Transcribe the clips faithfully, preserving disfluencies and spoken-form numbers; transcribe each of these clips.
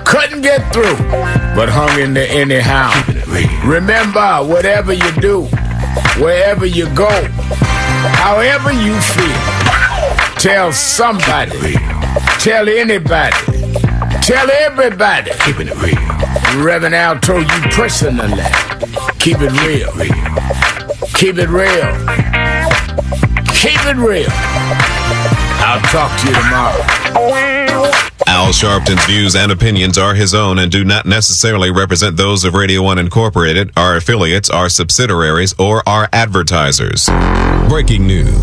Couldn't get through, but hung in there anyhow. Remember, whatever you do, wherever you go, however you feel, tell somebody, tell anybody, tell everybody. Keeping it real. Reverend Al told you personally, keep it real. Keep it real. Keep it real. I'll talk to you tomorrow. Al Sharpton's views and opinions are his own and do not necessarily represent those of Radio One Incorporated, our affiliates, our subsidiaries, or our advertisers. Breaking news.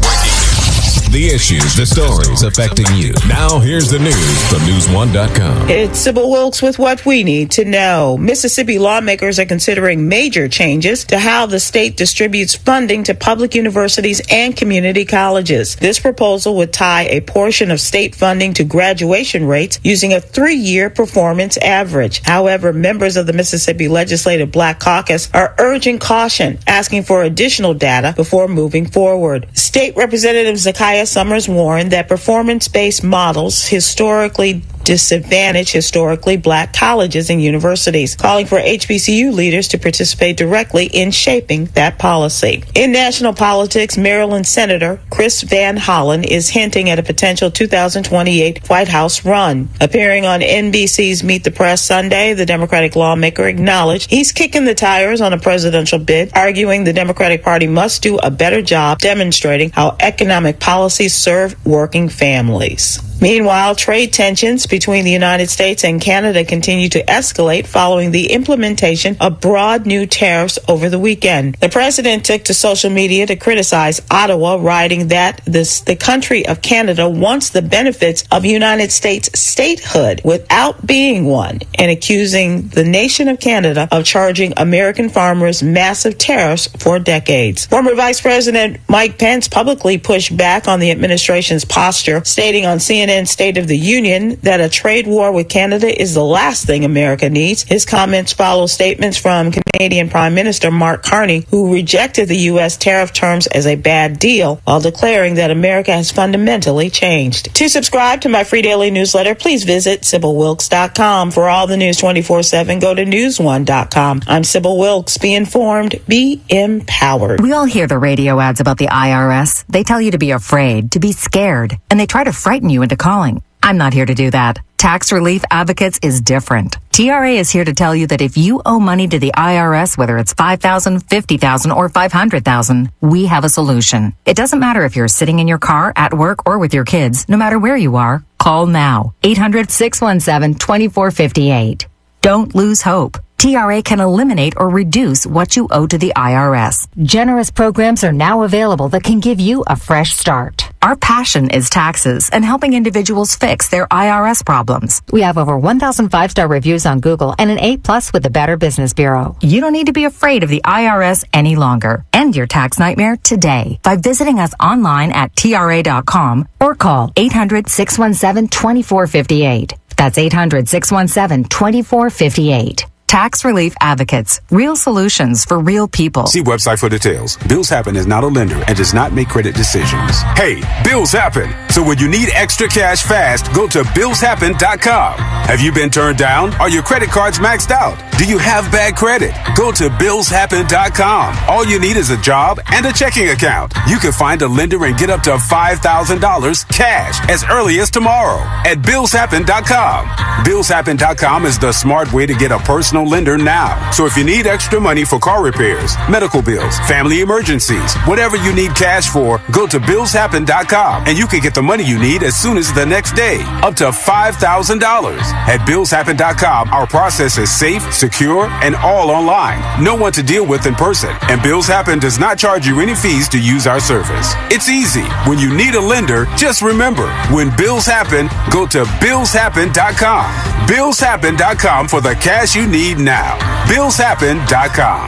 The issues, the stories affecting you. Now here's the news from news one dot com. It's Sybil Wilkes with what we need to know. Mississippi lawmakers are considering major changes to how the state distributes funding to public universities and community colleges. This proposal would tie a portion of state funding to graduation rates using a three-year performance average. However, members of the Mississippi Legislative Black Caucus are urging caution, asking for additional data before moving forward. State Representative Zakiya Summers warned that performance-based models historically disadvantage historically black colleges and universities, calling for H B C U leaders to participate directly in shaping that policy. In national politics, Maryland Senator Chris Van Hollen is hinting at a potential two thousand twenty-eight White House run. Appearing on N B C's Meet the Press Sunday, the Democratic lawmaker acknowledged he's kicking the tires on a presidential bid, arguing the Democratic Party must do a better job demonstrating how economic policies serve working families. Meanwhile, trade tensions between the United States and Canada continue to escalate following the implementation of broad new tariffs over the weekend. The president took to social media to criticize Ottawa, writing that this, the country of Canada wants the benefits of United States statehood without being one, and accusing the nation of Canada of charging American farmers massive tariffs for decades. Former Vice President Mike Pence publicly pushed back on the administration's posture, stating on C N N State of the Union that a trade war with Canada is the last thing America needs. His comments follow statements from Canadian Prime Minister Mark Carney, who rejected the U S tariff terms as a bad deal, while declaring that America has fundamentally changed. To subscribe to my free daily newsletter, please visit Sybil Wilkes dot com. For all the news twenty-four seven, go to news one dot com. I'm Sybil Wilkes. Be informed, be empowered. We all hear the radio ads about the I R S. They tell you to be afraid, to be scared, and they try to frighten you into calling. I'm not here to do that. Tax Relief Advocates is different. T R A is here to tell you that if you owe money to the I R S, whether it's five thousand dollars, fifty thousand dollars, or five hundred thousand dollars, we have a solution. It doesn't matter if you're sitting in your car, at work, or with your kids. No matter where you are, call now. eight hundred, six one seven, two four five eight. Don't lose hope. T R A can eliminate or reduce what you owe to the I R S. Generous programs are now available that can give you a fresh start. Our passion is taxes and helping individuals fix their I R S problems. We have over one thousand five-star reviews on Google and an A plus with the Better Business Bureau. You don't need to be afraid of the I R S any longer. End your tax nightmare today by visiting us online at T R A dot com or call eight hundred, six one seven, two four five eight. That's eight hundred, six one seven, two four five eight. Tax Relief Advocates. Real solutions for real people. See website for details. Bills Happen is not a lender and does not make credit decisions. Hey, bills happen. So when you need extra cash fast, go to bills happen dot com. Have you been turned down? Are your credit cards maxed out? Do you have bad credit? Go to bills happen dot com. All you need is a job and a checking account. You can find a lender and get up to five thousand dollars cash as early as tomorrow at bills happen dot com. bills happen dot com is the smart way to get a personal lender now. So if you need extra money for car repairs, medical bills, family emergencies, whatever you need cash for, go to bills happen dot com and you can get the money you need as soon as the next day, up to five thousand dollars. At bills happen dot com, our process is safe, secure, and all online. No one to deal with in person. And Bills Happen does not charge you any fees to use our service. It's easy. When you need a lender, just remember, when bills happen, go to bills happen dot com. bills happen dot com for the cash you need now. bills happen dot com.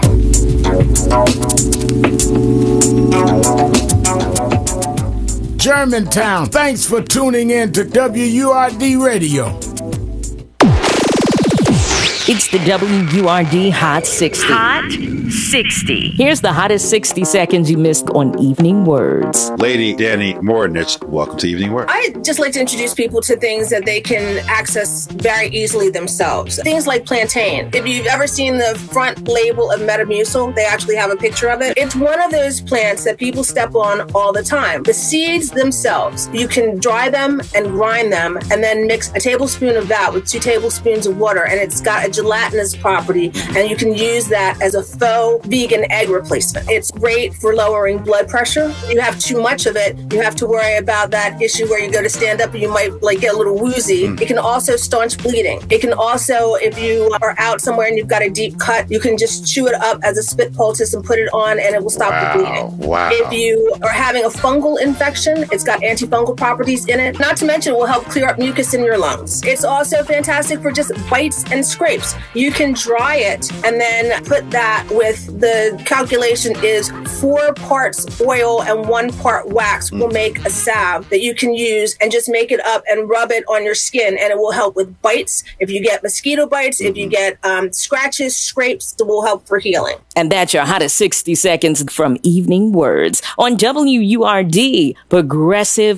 Germantown, thanks for tuning in to W U R D Radio. It's the W U R D Hot sixty. Hot sixty. Here's the hottest sixty seconds you missed on Evening Words. Lady Danny Mornich, welcome to Evening Words. I just like to introduce people to things that they can access very easily themselves. Things like plantain. If you've ever seen the front label of Metamucil, they actually have a picture of it. It's one of those plants that people step on all the time. The seeds themselves, you can dry them and grind them and then mix a tablespoon of that with two tablespoons of water, and it's got a gelatinous property, and you can use that as a faux vegan egg replacement. It's great for lowering blood pressure. If you have too much of it, you have to worry about that issue where you go to stand up and you might like get a little woozy. Mm. It can also staunch bleeding. It can also, if you are out somewhere and you've got a deep cut, you can just chew it up as a spit poultice and put it on, and it will stop wow. the bleeding. Wow. If you are having a fungal infection, it's got antifungal properties in it. Not to mention, it will help clear up mucus in your lungs. It's also fantastic for just bites and scrapes. You can dry it and then put that with, the calculation is four parts oil and one part wax will make a salve that you can use and just make it up and rub it on your skin, and it will help with bites. If you get mosquito bites, mm-hmm. if you get um, scratches, scrapes, it will help for healing. And that's your hottest sixty seconds from Evening Words on W U R D, Progressive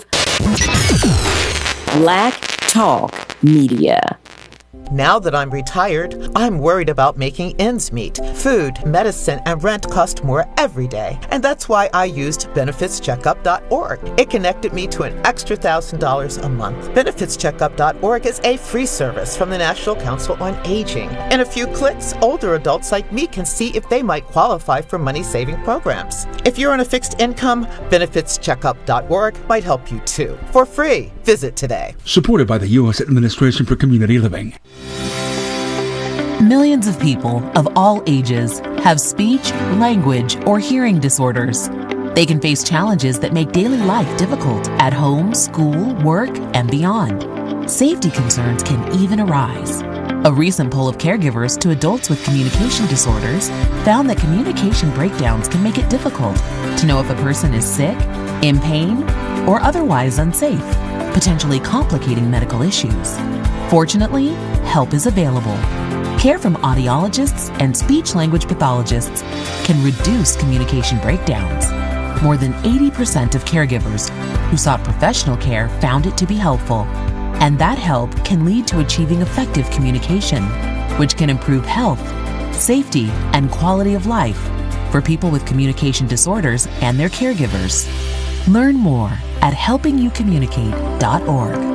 Black Talk Media. Now that I'm retired, I'm worried about making ends meet. Food, medicine, and rent cost more every day. And that's why I used benefits checkup dot org. It connected me to an extra one thousand dollars a month. benefits checkup dot org is a free service from the National Council on Aging. In a few clicks, older adults like me can see if they might qualify for money-saving programs. If you're on a fixed income, benefits checkup dot org might help you too. For free, visit today. Supported by the U S Administration for Community Living. Millions of people of all ages have speech, language, or hearing disorders. They can face challenges that make daily life difficult at home, school, work, and beyond. Safety concerns can even arise. A recent poll of caregivers to adults with communication disorders found that communication breakdowns can make it difficult to know if a person is sick, in pain, or otherwise unsafe, potentially complicating medical issues. Fortunately, help is available. Care from audiologists and speech-language pathologists can reduce communication breakdowns. More than eighty percent of caregivers who sought professional care found it to be helpful, and that help can lead to achieving effective communication, which can improve health, safety, and quality of life for people with communication disorders and their caregivers. Learn more at helping you communicate dot org.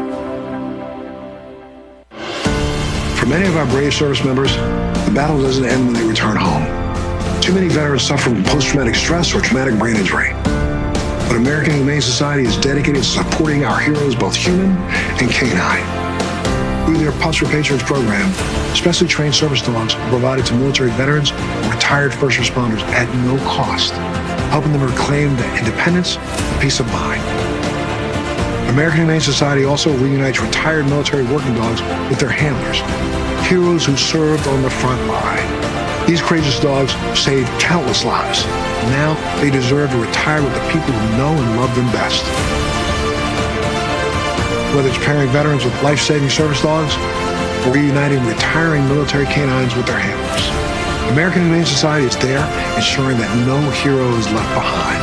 For many of our brave service members, the battle doesn't end when they return home. Too many veterans suffer from post-traumatic stress or traumatic brain injury. But American Humane Society is dedicated to supporting our heroes, both human and canine. Through their Pups for Patriots program, specially trained service dogs are provided to military veterans and retired first responders at no cost, helping them reclaim their independence and peace of mind. American Humane Society also reunites retired military working dogs with their handlers, heroes who served on the front line. These courageous dogs saved countless lives. Now they deserve to retire with the people who know and love them best. Whether it's pairing veterans with life-saving service dogs or reuniting retiring military canines with their handlers, American Humane Society is there ensuring that no hero is left behind.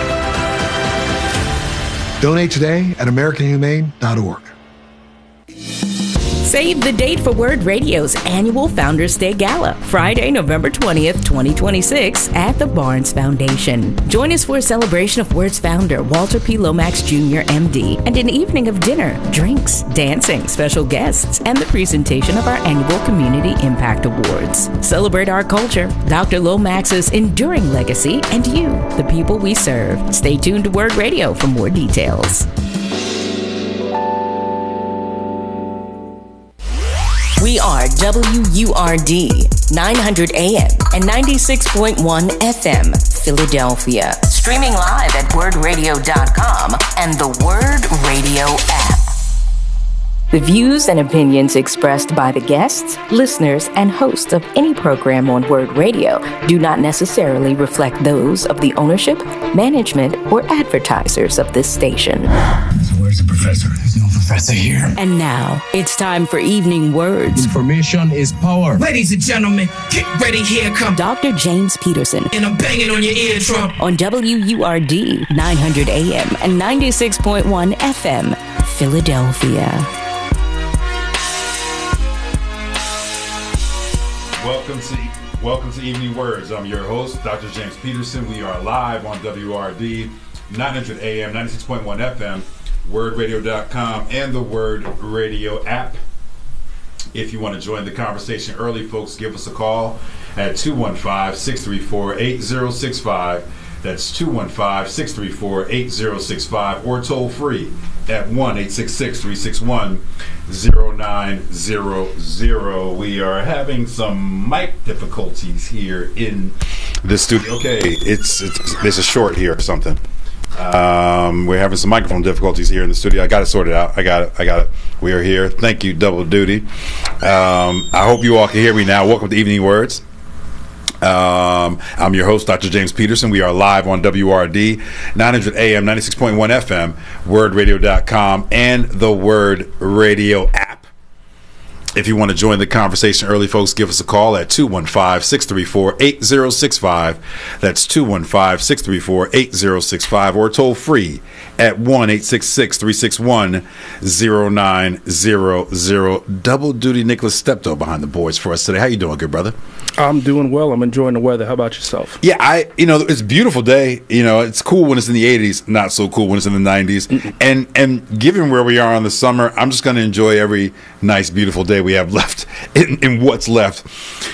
Donate today at American Humane dot org. Save the date for Word Radio's annual Founders Day Gala, Friday, November twentieth, twenty twenty-six, at the Barnes Foundation. Join us for a celebration of Word's founder, Walter P. Lomax Junior M D, and an evening of dinner, drinks, dancing, special guests, and the presentation of our annual Community Impact Awards. Celebrate our culture, Doctor Lomax's enduring legacy, and you, the people we serve. Stay tuned to Word Radio for more details. We are W U R D, nine hundred A M and ninety-six point one F M, Philadelphia. Streaming live at word radio dot com and the Word Radio app. The views and opinions expressed by the guests, listeners, and hosts of any program on Word Radio do not necessarily reflect those of the ownership, management, or advertisers of this station. So where's the professor? There's no professor here. And now it's time for Evening Words. Information is power. Ladies and gentlemen, get ready, here come Doctor James Peterson. And I'm banging on your eardrum. On W U R D, nine hundred A M and ninety-six point one F M, Philadelphia. Welcome to welcome to Evening Words. I'm your host, Doctor James Peterson. We are live on W R D, nine hundred A M, ninety-six point one F M, word radio dot com, and the Word Radio app. If you want to join the conversation early, folks, give us a call at two one five, six three four, eight zero six five. That's two one five, six three four, eight zero six five, or toll free at one eight six six, three six one, zero nine zero zero. We are having some mic difficulties here in the studio. Okay, it's it's there's a short here or something. Um, we're having some microphone difficulties here in the studio. I got it sorted out. I got it. I got it. We are here. Thank you, Double Duty. Um, I hope you all can hear me now. Welcome to Evening Words. Um, I'm your host, Doctor James Peterson. We are live on W R D, nine hundred A M, ninety-six point one F M, word radio dot com, and the Word Radio app. If you want to join the conversation early, folks, give us a call at two one five, six three four, eight zero six five. That's two one five, six three four, eight zero six five, or toll free at one eight six six, three six one, zero nine zero zero. Double Duty Nicholas Steptoe behind the boards for us today. How you doing, good brother? I'm doing well. I'm enjoying the weather. How about yourself? Yeah, I you know, it's a beautiful day. You know, it's cool when it's in the eighties, not so cool when it's in the nineties. Mm-mm. And and given where we are in the summer, I'm just going to enjoy every nice, beautiful day we have left in, in what's left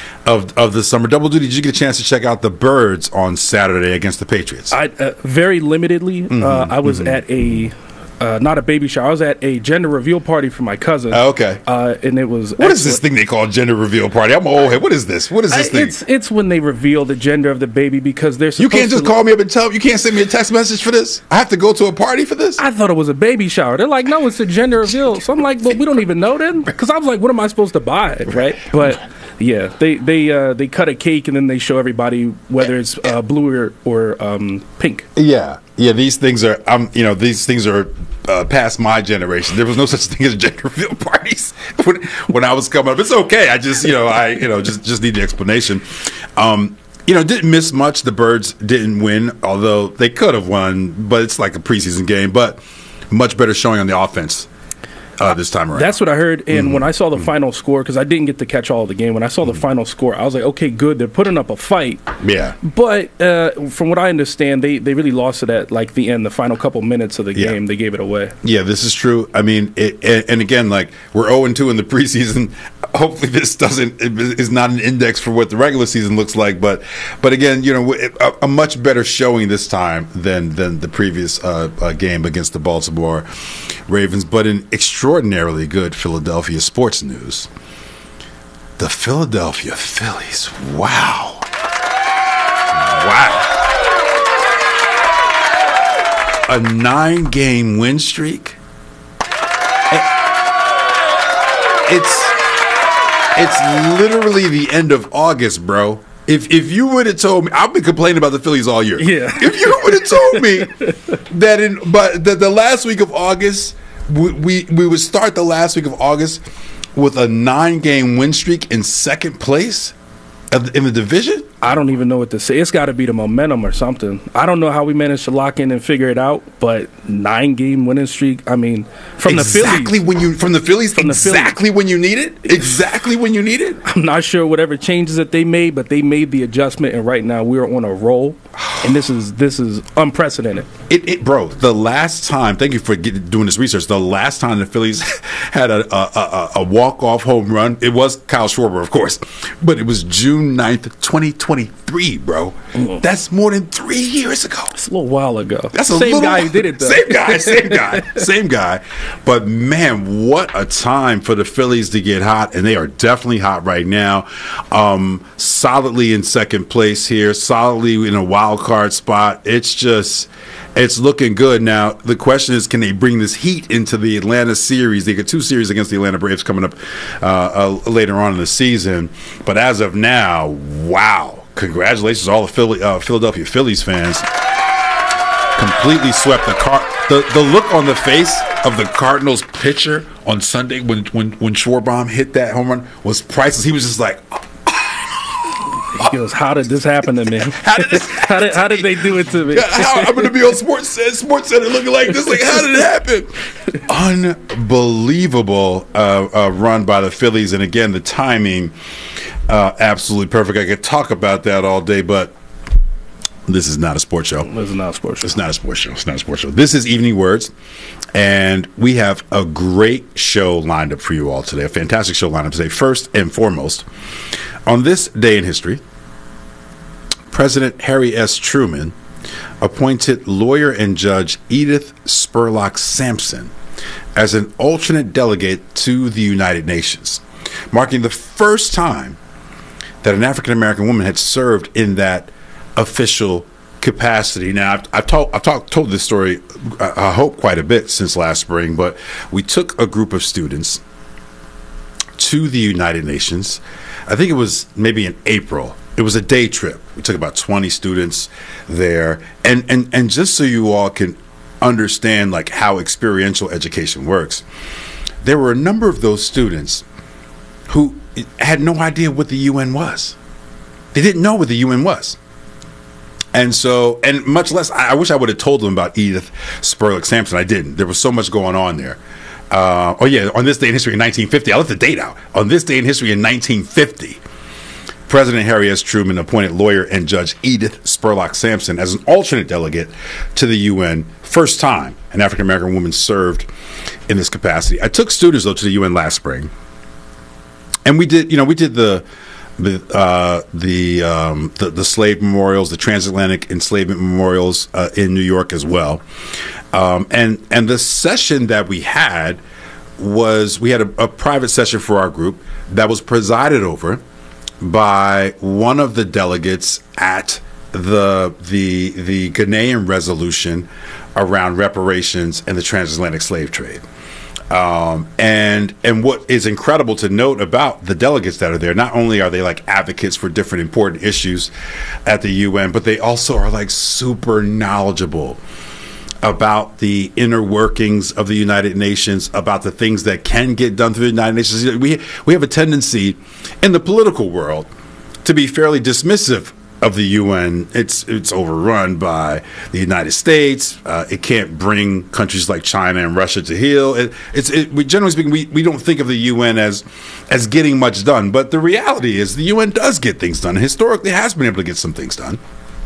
of of the summer. Double Duty, did you get a chance to check out the Birds on Saturday against the Patriots? I uh, very limitedly. Mm-hmm, uh, I was mm-hmm. at a uh, not a baby shower. I was at a gender reveal party for my cousin. Oh, okay, uh, and it was. What excellent. Is this thing they call gender reveal party? I'm old head. What is this? What is this I, thing? It's it's when they reveal the gender of the baby because they're. You can't just to call me up and tell. You can't send me a text message for this. I have to go to a party for this. I thought it was a baby shower. They're like, no, it's a gender reveal. So I'm like, but we don't even know then, because I was like, what am I supposed to buy, right? But. Yeah, they they uh, they cut a cake and then they show everybody whether it's uh, blue or, or um, pink. Yeah, yeah. These things are, um, you know, these things are uh, past my generation. There was no such thing as gender reveal parties when, when I was coming up. It's okay. I just, you know, I, you know, just just need the explanation. Um, you know, didn't miss much. The Birds didn't win, although they could have won. But it's like a preseason game. But much better showing on the offense. Uh, this time around. That's what I heard. And mm-hmm. when I saw the mm-hmm. final score, because I didn't get to catch all of the game, when I saw the mm-hmm. final score, I was like, okay, good. They're putting up a fight. Yeah. But uh, from what I understand, they, they really lost it at like the end, the final couple minutes of the game. Yeah. They gave it away. Yeah, this is true. I mean, it, and, and again, like we're oh and two in the preseason. Hopefully this doesn't is not an index for what the regular season looks like. But but again, you know, a, a much better showing this time than, than the previous uh, uh, game against the Baltimore Ravens. But in extraordinarily good Philadelphia sports news, the Philadelphia Phillies. Wow. Wow. A nine-game win streak. It's it's literally the end of August, bro. If if you would have told me, I've been complaining about the Phillies all year. Yeah. If you would have told me that in but the, the last week of August, we, we we would start the last week of August with a nine-game win streak in second place in the division? I don't even know what to say. It's got to be the momentum or something. I don't know how we managed to lock in and figure it out, but nine-game winning streak. I mean, from exactly the Phillies, when you from the Phillies, from exactly the Phillies. when you need it, exactly when you need it. I'm not sure whatever changes that they made, but they made the adjustment, and right now we're on a roll, and this is this is unprecedented. It, it bro. The last time, thank you for getting, doing this research. The last time the Phillies had a a, a, a walk-off home run, it was Kyle Schwarber, of course, but it was June ninth, twenty twenty-three, bro. Mm. That's more than three years ago. It's a little while ago. That's a same little, guy who did it, though. Same guy, same guy, same guy. But man, what a time for the Phillies to get hot, and they are definitely hot right now. Um, solidly in second place here, solidly in a wild card spot. It's just, it's looking good. Now, the question is, can they bring this heat into the Atlanta series? They got two series against the Atlanta Braves coming up uh, uh, later on in the season. But as of now, wow. Congratulations to all the Philly, uh, Philadelphia Phillies fans. Completely swept the car. the the look on the face of the Cardinals pitcher on Sunday when when when Schwarbaum hit that home run was priceless. He was just like, he goes, "How did this happen to me? how did this how did how did they do it to me? How, I'm going to be on Sports Sports Center looking like this. Like, how did it happen? Unbelievable uh, uh, run by the Phillies, and again, the timing uh, absolutely perfect. I could talk about that all day, but this is not a sports show. This is not a sports show. It's not a sports show. It's not a sports show. This is Evening Words, and we have a great show lined up for you all today. A fantastic show lined up today. First and foremost, on this day in history, President Harry S. Truman appointed lawyer and judge Edith Spurlock Sampson as an alternate delegate to the United Nations, marking the first time that an African-American woman had served in that official capacity. Now, I've, I've, told, I've talk, told this story, I, I hope, quite a bit since last spring, but we took a group of students to the United Nations. I think it was maybe in April. It was a day trip. We took about twenty students there. And, and, and just so you all can understand like how experiential education works, there were a number of those students who had no idea what the U N was. They didn't know what the U N was. And so, and much less, I, I wish I would have told them about Edith Spurlock Sampson. I didn't. There was so much going on there. Uh, oh, yeah, on this day in history in nineteen fifty, I left the date out. On this day in history in nineteen fifty, President Harry S. Truman appointed lawyer and judge Edith Spurlock Sampson as an alternate delegate to the U N. First time an African-American woman served in this capacity. I took students, though, to the U N last spring. And we did, you know, we did the the uh, the, um, the the slave memorials, the transatlantic enslavement memorials uh, in New York as well. Um, and and the session that we had was we had a, a private session for our group that was presided over by one of the delegates at the the the Ghanaian resolution around reparations and the transatlantic slave trade. Um, and and what is incredible to note about the delegates that are there, not only are they like advocates for different important issues at the U N, but they also are like super knowledgeable about the inner workings of the United Nations, about the things that can get done through the United Nations. We we have a tendency in the political world to be fairly dismissive of the U N. It's it's overrun by the United States. Uh, it can't bring countries like China and Russia to heel. It, it's it, we generally speaking, we, we don't think of the U N as as getting much done. But the reality is the U N does get things done. Historically, it has been able to get some things done.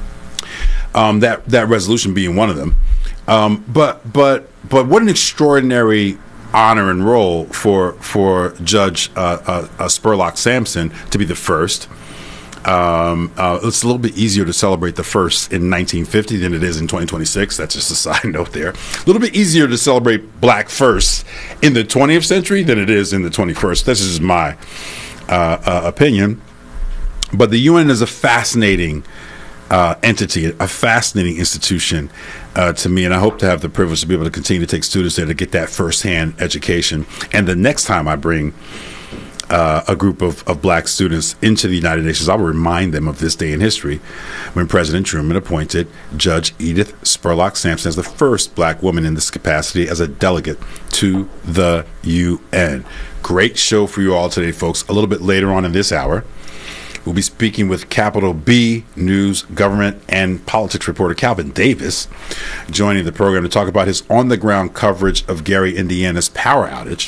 Um, that that resolution being one of them. Um, but but but what an extraordinary honor and role for for Judge uh, uh, uh, Spurlock Sampson to be the first. Um, uh, it's a little bit easier to celebrate the first in nineteen fifty than it is in twenty twenty-six. That's just a side note there. A little bit easier to celebrate black firsts in the twentieth century than it is in the twenty-first. This is my uh, uh, opinion. But the U N is a fascinating uh, entity, a fascinating institution uh, to me, and I hope to have the privilege to be able to continue to take students there to get that firsthand education. And the next time I bring Uh, a group of, of black students into the United Nations, I will remind them of this day in history when President Truman appointed Judge Edith Spurlock Sampson as the first black woman in this capacity as a delegate to the U N. Great show for you all today, folks. A little bit later on in this hour, we'll be speaking with Capital B News government and politics reporter Calvin Davis, joining the program to talk about his on-the-ground coverage of Gary, Indiana's power outage.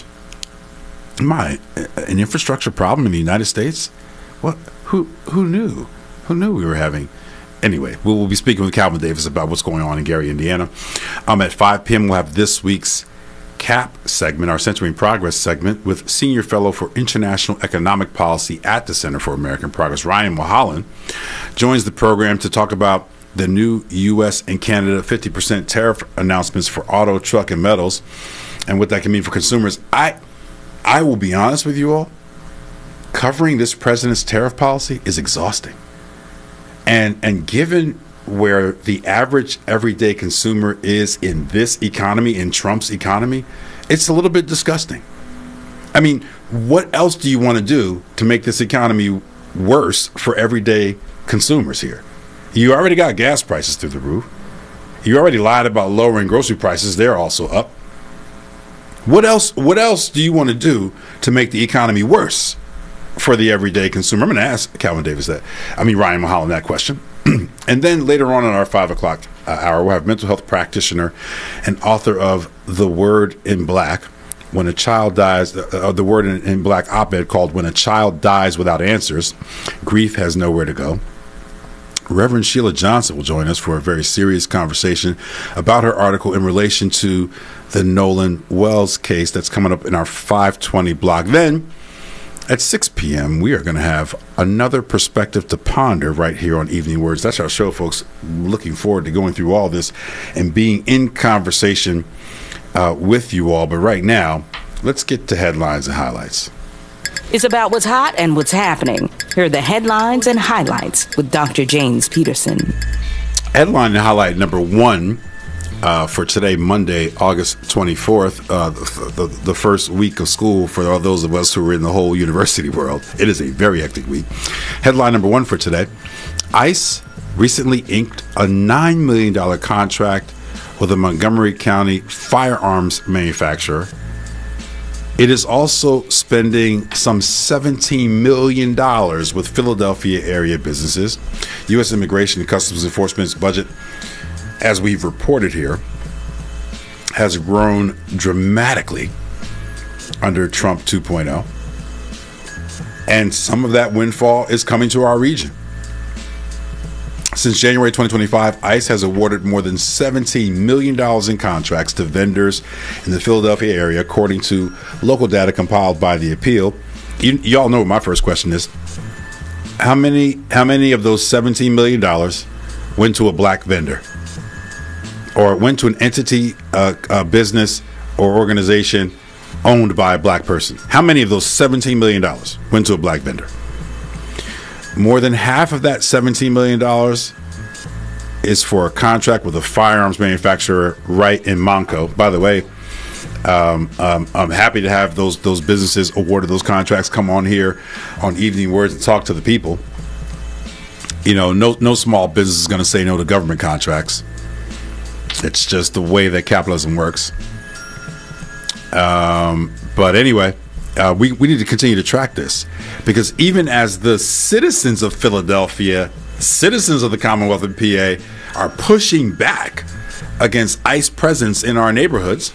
My, an infrastructure problem in the United States? What? Who who knew? Who knew we were having? Anyway, we will be speaking with Calvin Davis about what's going on in Gary, Indiana. Um, at five p.m., we'll have this week's C A P segment, our Century in Progress segment, with Senior Fellow for International Economic Policy at the Center for American Progress, Ryan Mulholland, joins the program to talk about the new U S and Canada fifty percent tariff announcements for auto, truck, and metals, and what that can mean for consumers. I... I will be honest with you all, covering this president's tariff policy is exhausting. And and given where the average everyday consumer is in this economy, in Trump's economy, it's a little bit disgusting. I mean, what else do you want to do to make this economy worse for everyday consumers here? You already got gas prices through the roof. You already lied about lowering grocery prices. They're also up. What else What else do you want to do to make the economy worse for the everyday consumer? I'm going to ask Calvin Davis that. I mean, Ryan Mulholland that question. And then later on in our five o'clock uh, hour, we'll have mental health practitioner and author of The Word in Black, When a Child Dies, uh, The Word in, in Black op-ed called When a Child Dies Without Answers, Grief Has Nowhere to Go. Reverend Sheila Johnson will join us for a very serious conversation about her article in relation to the Nolan Wells case that's coming up in our five twenty block. Then at six p.m., we are going to have another perspective to ponder right here on Evening Words. That's our show, folks. Looking forward to going through all this and being in conversation uh, with you all. But right now, let's get to headlines and highlights. It's about what's hot and what's happening. Here are the headlines and highlights with Doctor James Peterson. Headline and highlight number one uh, for today, Monday, August twenty-fourth, uh, the, the, the first week of school for all those of us who are in the whole university world. It is a very hectic week. Headline number one for today, ICE recently inked a nine million dollars contract with a Montgomery County firearms manufacturer. It is also spending some seventeen million dollars with Philadelphia area businesses. U S Immigration and Customs Enforcement's budget, as we've reported here, has grown dramatically under Trump two point oh. And some of that windfall is coming to our region. Since January twenty twenty-five, ICE has awarded more than seventeen million dollars in contracts to vendors in the Philadelphia area, according to local data compiled by The Appeal. You, y'all know what my first question is. How many, how many of those seventeen million dollars went to a black vendor? Or went to an entity, uh, a business, or organization owned by a black person? How many of those seventeen million dollars went to a black vendor? More than half of that seventeen million dollars is for a contract with a firearms manufacturer right in Monco. By the way, um, um, I'm happy to have those those businesses awarded those contracts come on here on Evening Words and talk to the people. You know, no no small business is going to say no to government contracts. It's just the way that capitalism works. Um, but anyway. Uh, we, we need to continue to track this, because even as the citizens of Philadelphia, citizens of the Commonwealth of P A, are pushing back against ICE presence in our neighborhoods,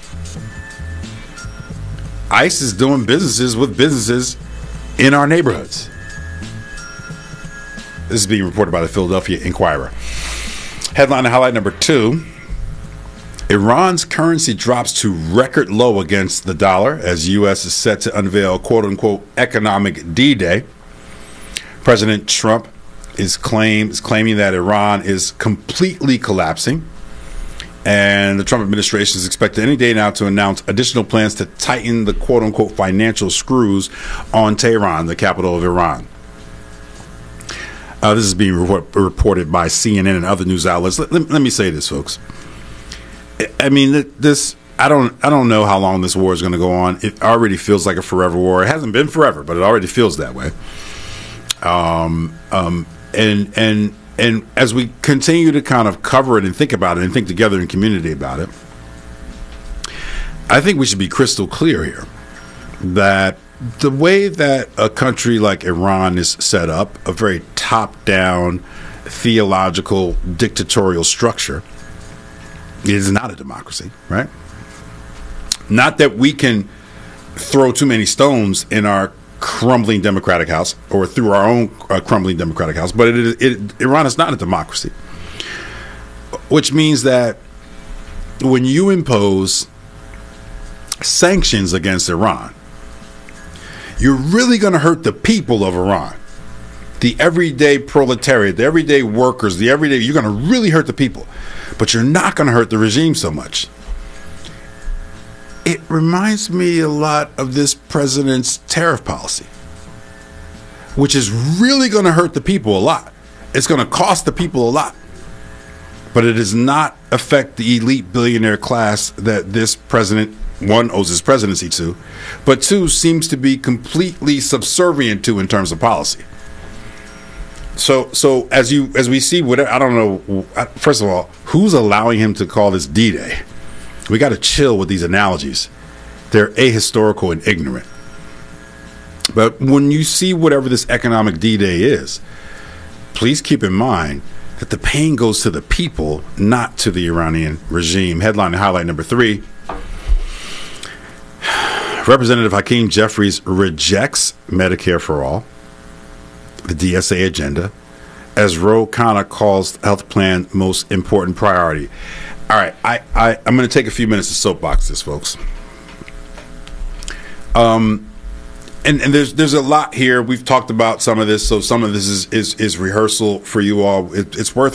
ICE is doing businesses with businesses in our neighborhoods. This is being reported by the Philadelphia Inquirer. Headline and highlight number two. Iran's currency drops to record low against the dollar as U S is set to unveil quote-unquote economic D-Day. President Trump is, claim, is claiming that Iran is completely collapsing, and the Trump administration is expected any day now to announce additional plans to tighten the quote-unquote financial screws on Tehran, the capital of Iran. Uh, this is being report, reported by C N N and other news outlets. Let, let, let me say this, folks. I mean, this, I don't I don't know how long this war is going to go on. It already feels like a forever war. It hasn't been forever, but it already feels that way. Um, um, and, and, and as we continue to kind of cover it and think about it and think together in community about it, I think we should be crystal clear here that the way that a country like Iran is set up, a very top-down, theological, dictatorial structure, it is not a democracy, right? Not that we can throw too many stones in our crumbling democratic house or through our own uh, crumbling democratic house, but it is, it, Iran is not a democracy, which means that when you impose sanctions against Iran, you're really going to hurt the people of Iran, the everyday proletariat, the everyday workers, the everyday, you're going to really hurt the people. But you're not going to hurt the regime so much. It reminds me a lot of this president's tariff policy, which is really going to hurt the people a lot. It's going to cost the people a lot. But it does not affect the elite billionaire class that this president, one, owes his presidency to, but two, seems to be completely subservient to in terms of policy. So, so as you as we see, whatever I don't know. First of all, who's allowing him to call this D-Day? We got to chill with these analogies. They're ahistorical and ignorant. But when you see whatever this economic D-Day is, please keep in mind that the pain goes to the people, not to the Iranian regime. Headline and highlight number three. Representative Hakeem Jeffries rejects Medicare for All, the D S A agenda, as Ro Khanna calls health plan most important priority. All right, I, I, I'm going to take a few minutes to soapbox this, folks. Um, and, and there's there's a lot here. We've talked about some of this, so some of this is is, is rehearsal for you all. It, it's worth